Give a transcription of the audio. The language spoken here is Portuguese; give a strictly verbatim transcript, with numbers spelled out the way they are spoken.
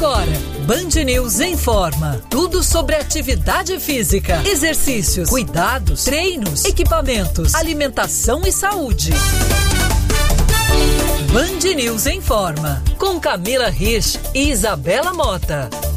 Agora, Band News informa. Tudo sobre atividade física, exercícios, cuidados, treinos, equipamentos, alimentação e saúde. Band News informa. Com Camila Rich e Isabela Mota.